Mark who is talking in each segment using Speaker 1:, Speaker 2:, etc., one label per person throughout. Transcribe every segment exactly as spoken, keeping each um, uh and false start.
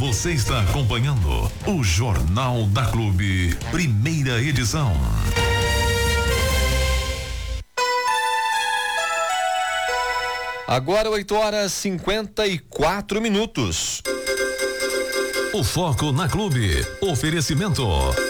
Speaker 1: Você está acompanhando o Jornal da Clube, primeira edição.
Speaker 2: Agora oito horas e cinquenta e quatro minutos.
Speaker 1: O foco na Clube. Oferecimento.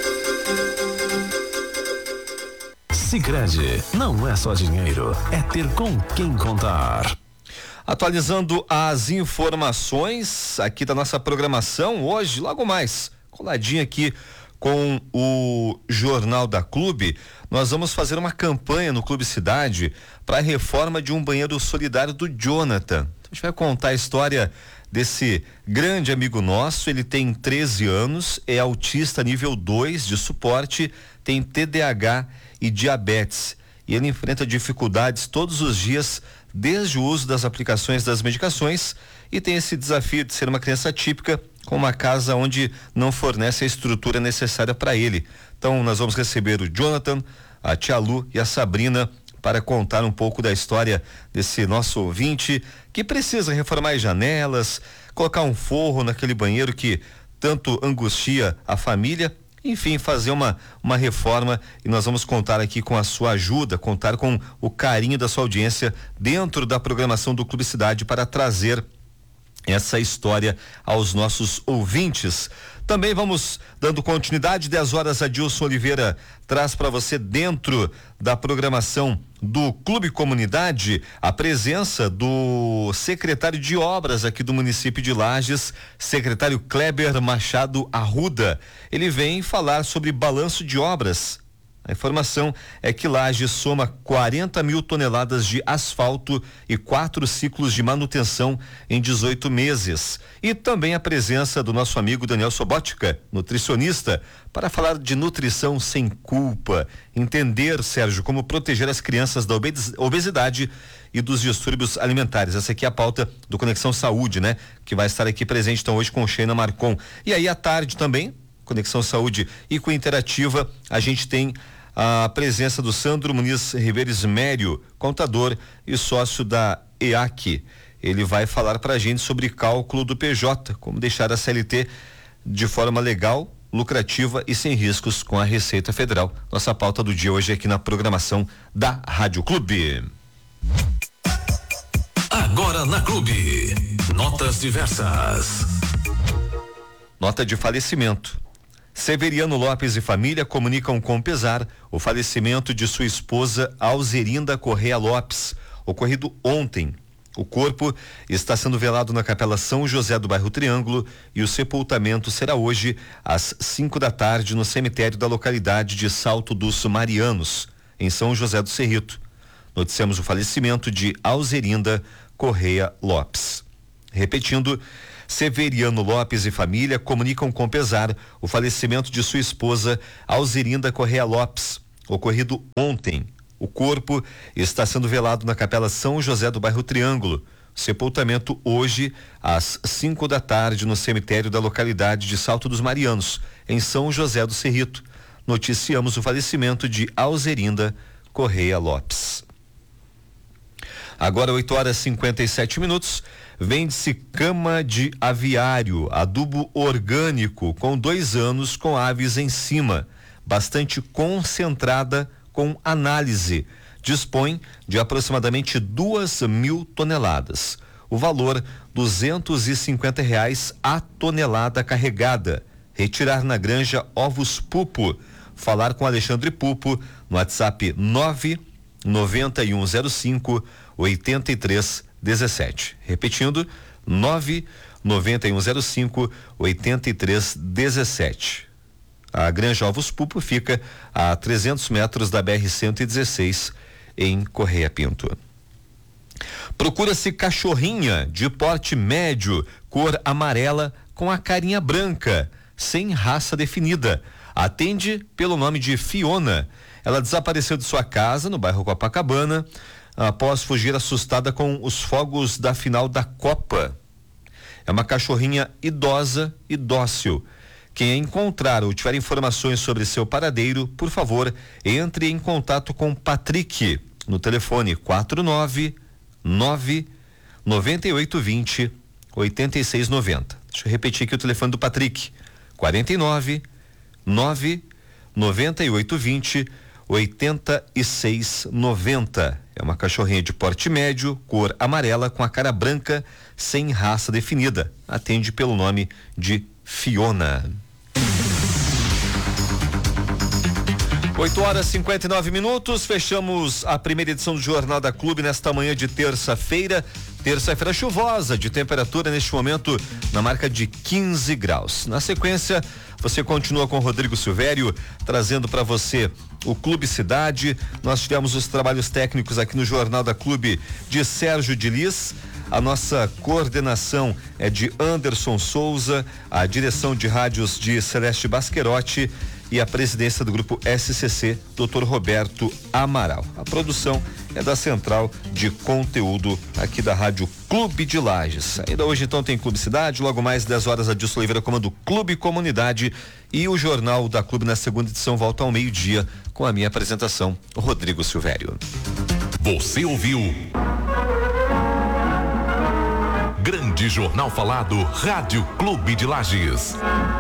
Speaker 1: Sicredi, não é só dinheiro, é ter com quem contar.
Speaker 2: Atualizando as informações aqui da nossa programação hoje, logo mais, coladinho aqui com o Jornal da Clube, nós vamos fazer uma campanha no Clube Cidade para a reforma de um banheiro solidário do Jonathan. A gente vai contar a história desse grande amigo nosso. Ele tem treze anos, é autista nível dois de suporte, tem T D A H e diabetes, e ele enfrenta dificuldades todos os dias, desde o uso das aplicações das medicações, e tem esse desafio de ser uma criança típica com uma casa onde não fornece a estrutura necessária para ele. Então nós vamos receber o Jonathan, a tia Lu e a Sabrina para contar um pouco da história desse nosso ouvinte que precisa reformar as janelas, colocar um forro naquele banheiro que tanto angustia a família. Enfim, fazer uma, uma reforma, e nós vamos contar aqui com a sua ajuda, contar com o carinho da sua audiência dentro da programação do Clube Cidade para trazer essa história aos nossos ouvintes. Também vamos dando continuidade. Dez horas, Adilson Oliveira traz para você, dentro da programação do Clube Comunidade, a presença do secretário de obras aqui do município de Lages, secretário Kleber Machado Arruda. Ele vem falar sobre balanço de obras. A informação é que Lages soma quarenta mil toneladas de asfalto e quatro ciclos de manutenção em dezoito meses. E também a presença do nosso amigo Daniel Sobotka, nutricionista, para falar de nutrição sem culpa. Entender, Sérgio, como proteger as crianças da obesidade e dos distúrbios alimentares. Essa aqui é a pauta do Conexão Saúde, né? Que vai estar aqui presente então hoje com Sheina Marcon. E aí à tarde também, Conexão Saúde e com Interativa, a gente tem a presença do Sandro Muniz Ribeiro Esmério, contador e sócio da E A C. Ele vai falar para a gente sobre cálculo do P J, como deixar a C L T de forma legal, lucrativa e sem riscos com a Receita Federal. Nossa pauta do dia hoje aqui na programação da Rádio Clube.
Speaker 1: Agora na Clube, notas diversas.
Speaker 2: Nota de falecimento. Severiano Lopes e família comunicam com pesar o falecimento de sua esposa Alzerinda Correia Lopes, ocorrido ontem. O corpo está sendo velado na Capela São José do bairro Triângulo e o sepultamento será hoje às cinco da tarde no cemitério da localidade de Salto dos Marianos, em São José do Cerrito. Noticiamos o falecimento de Alzerinda Correia Lopes. Repetindo, Severiano Lopes e família comunicam com pesar o falecimento de sua esposa Alzerinda Correia Lopes, ocorrido ontem. O corpo está sendo velado na Capela São José do bairro Triângulo. Sepultamento hoje às cinco da tarde no cemitério da localidade de Salto dos Marianos, em São José do Cerrito. Noticiamos o falecimento de Alzerinda Correia Lopes. Agora oito horas e cinquenta e sete minutos. Vende-se cama de aviário, adubo orgânico com dois anos com aves em cima, bastante concentrada com análise. Dispõe de aproximadamente duas mil toneladas. O valor duzentos e cinquenta reais a tonelada carregada. Retirar na granja Ovos Pupo. Falar com Alexandre Pupo no WhatsApp nove nove um zero cinco oito três um sete. Repetindo, nove nove um zero cinco oito três um sete. A Granja Ovos Pupo fica a trezentos metros da B R cento e dezesseis em Correia Pinto. Procura-se cachorrinha de porte médio, cor amarela com a carinha branca, sem raça definida. Atende pelo nome de Fiona. Ela desapareceu de sua casa no bairro Copacabana após fugir assustada com os fogos da final da Copa. É uma cachorrinha idosa e dócil. Quem a encontrar ou tiver informações sobre seu paradeiro, por favor, entre em contato com Patrick no telefone quatro nove nove nove oito dois zero oito seis nove zero. Deixa eu repetir aqui o telefone do Patrick. quarenta e nove, nove, noventa e oito, vinte, oitenta e seis, noventa. É uma cachorrinha de porte médio, cor amarela, com a cara branca, sem raça definida. Atende pelo nome de Fiona. oito horas e cinquenta e nove minutos, fechamos a primeira edição do Jornal da Clube nesta manhã de terça-feira. Terça-feira chuvosa, de temperatura neste momento na marca de quinze graus. Na sequência, você continua com o Rodrigo Silvério, trazendo para você o Clube Cidade. Nós tivemos os trabalhos técnicos aqui no Jornal da Clube de Sérgio de Lis. A nossa coordenação é de Anderson Souza, a direção de rádios de Celeste Basquerotti e a presidência do grupo S C C, doutor Roberto Amaral. A produção é da Central de Conteúdo aqui da Rádio Clube de Lages. Ainda hoje então tem Clube Cidade, logo mais dez horas a Adilson Oliveira comanda o Clube Comunidade e o Jornal da Clube na segunda edição volta ao meio-dia com a minha apresentação, Rodrigo Silvério.
Speaker 1: Você ouviu Grande Jornal Falado, Rádio Clube de Lages.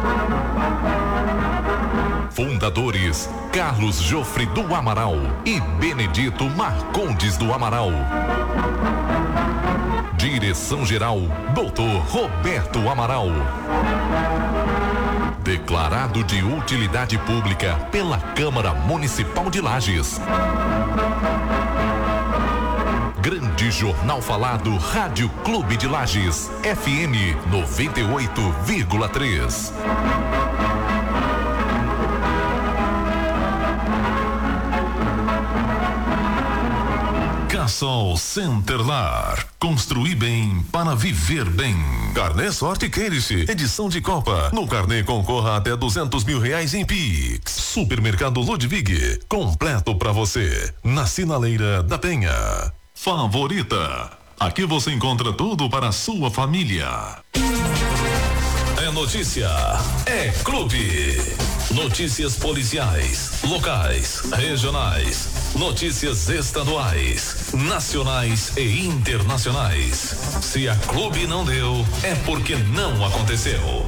Speaker 1: Fundadores Carlos Jofre do Amaral e Benedito Marcondes do Amaral. Direção-geral doutor Roberto Amaral. Declarado de utilidade pública pela Câmara Municipal de Lages. Grande Jornal Falado, Rádio Clube de Lages, F M noventa e oito vírgula três. Cassol Centerlar. Construir bem para viver bem. Carnê Sorte Queirice, edição de Copa. No carnê concorra até duzentos mil reais em Pix. Supermercado Ludwig, completo para você. Na Sinaleira da Penha. Favorita. Aqui você encontra tudo para a sua família. É notícia, é clube. Notícias policiais, locais, regionais, notícias estaduais, nacionais e internacionais. Se a Clube não deu, é porque não aconteceu.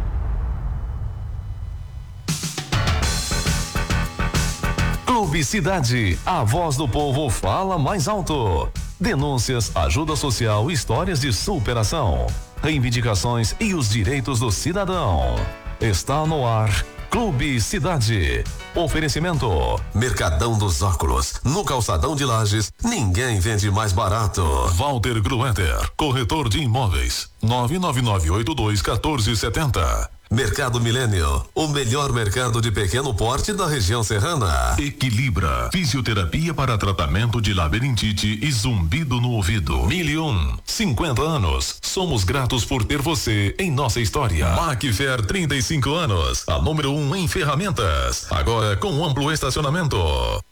Speaker 1: Clube Cidade, a voz do povo fala mais alto. Denúncias, ajuda social, histórias de superação, reivindicações e os direitos do cidadão. Está no ar Clube Cidade. Oferecimento Mercadão dos Óculos, no calçadão de Lages, ninguém vende mais barato. Walter Gruetter, corretor de imóveis, nove nove nove oito dois um quatro sete zero. Mercado Milênio, o melhor mercado de pequeno porte da região serrana. Equilibra, fisioterapia para tratamento de labirintite e zumbido no ouvido. Mil e um, cinquenta anos. Somos gratos por ter você em nossa história. Macfer, trinta e cinco anos, a número um em ferramentas. Agora com amplo estacionamento.